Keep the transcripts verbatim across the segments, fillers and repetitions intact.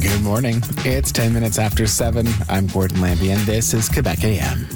Good morning. It's ten minutes after seven. I'm Gordon Lambie, and this is Quebec A M.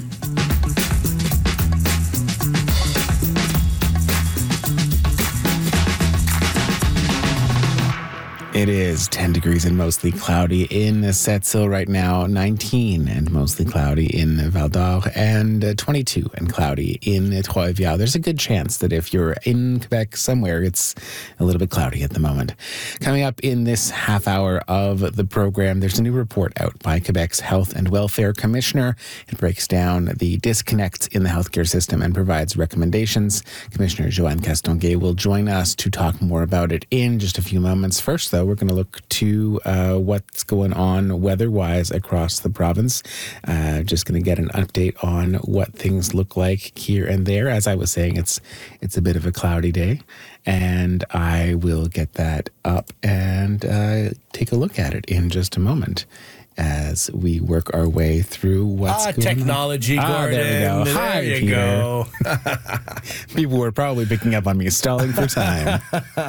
It is ten degrees and mostly cloudy in Sept-Îles right now, nineteen and mostly cloudy in Val-d'Or, and uh, twenty-two and cloudy in Trois-Rivières. There's a good chance that if you're in Quebec somewhere, it's a little bit cloudy at the moment. Coming up in this half hour of the program, there's a new report out by Quebec's Health and Welfare Commissioner. It breaks down the disconnects in the healthcare system and provides recommendations. Commissioner Joanne Castonguay will join us to talk more about it in just a few moments. First, though, we're going to look to uh, what's going on weather-wise across the province. Uh, just going to get an update on what things look like here and there. As I was saying, it's it's a bit of a cloudy day, and I will get that up and uh, take a look at it in just a moment as we work our way through what's ah, going technology, on. Gordon. Ah, there we go. There Hi, you Peter. go. People were probably picking up on me stalling for time.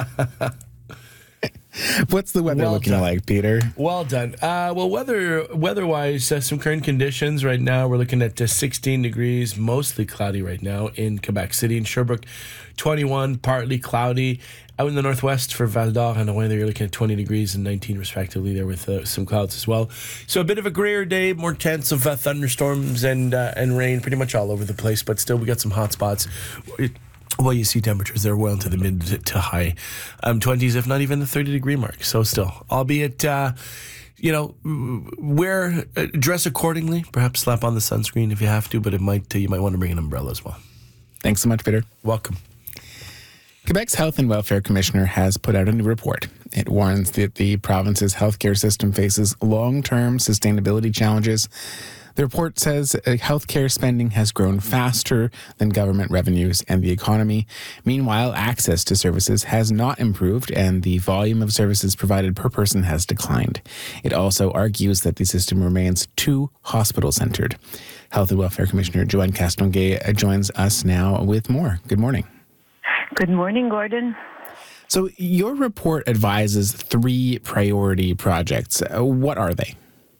What's the weather Well looking done. like, Peter? Well done. Uh, well, weather weather-wise, uh, some current conditions right now. We're looking at uh, sixteen degrees, mostly cloudy right now in Quebec City. In Sherbrooke, twenty-one, partly cloudy. Out in the northwest for Val-d'Or and Rouen, you're looking at twenty degrees and nineteen respectively there with uh, some clouds as well. So a bit of a grayer day, more chance of uh, thunderstorms and uh, and rain pretty much all over the place, but still we got some hot spots. It, Well, you see temperatures, they're well into the mid to high um, twenties, if not even the thirty degree mark. So still, albeit, uh, you know, wear, uh, dress accordingly. Perhaps slap on the sunscreen if you have to, but it might uh, you might want to bring an umbrella as well. Thanks so much, Peter. Welcome. Quebec's Health and Welfare Commissioner has put out a new report. It warns that the province's healthcare system faces long-term sustainability challenges. The report says uh, healthcare spending has grown faster than government revenues and the economy. Meanwhile, access to services has not improved and the volume of services provided per person has declined. It also argues that the system remains too hospital-centered. Health and Welfare Commissioner Joanne Castonguay uh, joins us now with more. Good morning. Good morning, Gordon. So your report advises three priority projects. Uh, what are they?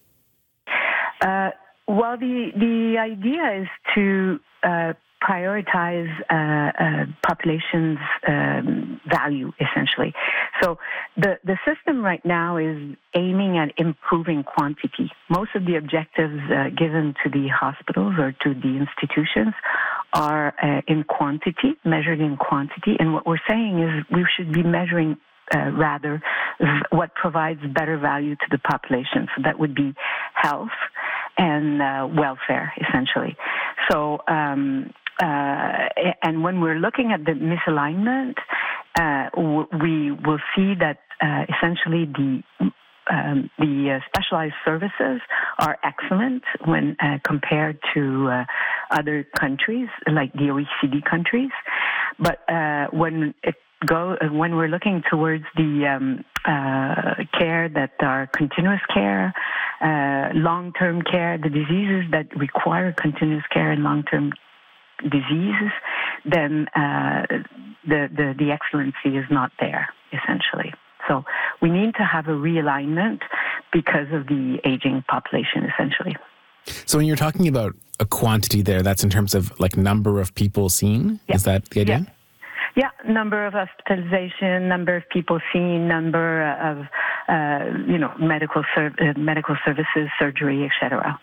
Uh, well, the, the idea is to uh, prioritize uh, uh, population's um, value, essentially. So the, the system right now is aiming at improving quantity. Most of the objectives uh, given to the hospitals or to the institutions are uh, in quantity, measured in quantity. And what we're saying is we should be measuring uh, rather what provides better value to the population. So that would be health and uh, welfare, essentially. So, um, uh, and when we're looking at the misalignment, uh, w- we will see that uh, essentially the Um, the uh, specialized services are excellent when uh, compared to uh, other countries, like the O E C D countries. But uh, when it go, uh, when we're looking towards the um, uh, care that are continuous care, uh, long-term care, the diseases that require continuous care and long-term diseases, then uh, the, the the excellency is not there, essentially. So we need to have a realignment because of the aging population, essentially. So when you're talking about a quantity there, that's in terms of like number of people seen? Yeah. Is that the idea? Yeah. yeah, number of hospitalization, number of people seen, number of, uh, you know, medical ser- uh, medical services, surgery, et cetera.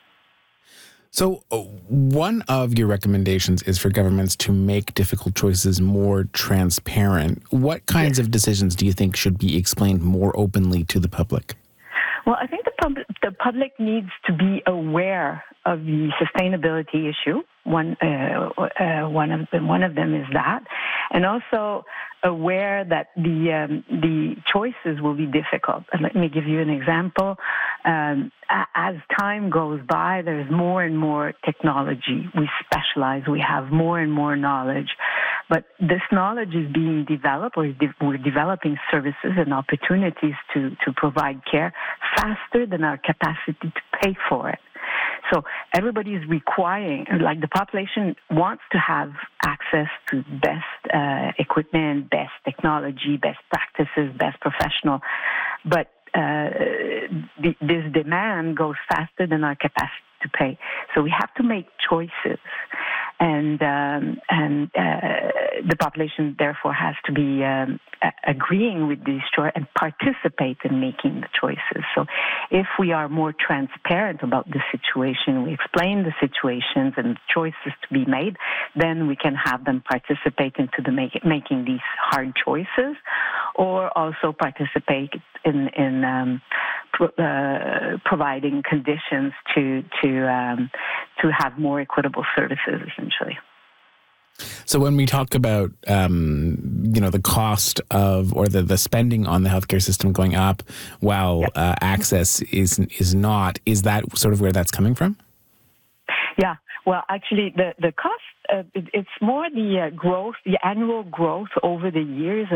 So uh, one of your recommendations is for governments to make difficult choices more transparent. What kinds Yes. of decisions do you think should be explained more openly to the public? Well, I think the, pub- the public needs to be aware of the sustainability issue. One, uh, uh, one of them, one of them is that, and also aware that the um, the choices will be difficult. And let me give you an example. Um, as time goes by, there's more and more technology. We specialize. We have more and more knowledge. But this knowledge is being developed, or we're developing services and opportunities to, to provide care faster than our capacity to pay for it. So everybody is requiring, like the population wants to have access to best uh, equipment, best technology, best practices, best professional. But uh, the, this demand goes faster than our capacity to pay. So we have to make choices. And um, and uh, the population therefore has to be um, a- agreeing with these choices and participate in making the choices. So if we are more transparent about the situation, we explain the situations and the choices to be made, then we can have them participate into the make, making these hard choices, or also participate in in um, pro- uh, providing conditions to to um, to have more equitable services, essentially. So when we talk about, um, you know, the cost of or the, the spending on the healthcare system going up while Yep. uh, access is is not, is that sort of where that's coming from? Yeah. Well, actually, the the cost uh, it, it's more the uh, growth, the annual growth over the years